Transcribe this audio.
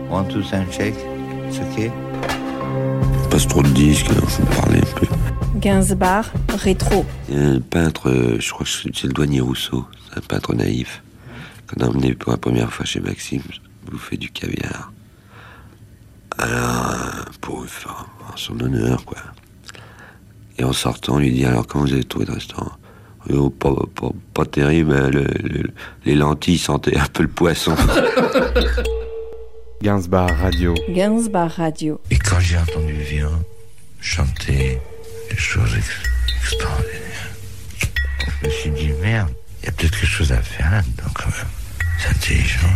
One, two, sound check. It's okay. Passe trop de disques, alors faut me parler un peu. Gainsbourg, rétro. Il y a un peintre, je crois que c'est le douanier Rousseau, c'est un peintre naïf, qu'on a emmené pour la première fois chez Maxime, bouffer du caviar. Alors, pour lui faire son honneur, quoi. Et en sortant, on lui dit, alors comment vous avez trouvé le restaurant? Oh, pas terrible, les lentilles sentaient un peu le poisson. Gainsbourg Radio. Gainsbourg Radio. Et quand j'ai entendu Vian chanter des choses extraordinaires, je me suis dit, merde, il y a peut-être quelque chose à faire là-dedans quand même. C'est intelligent.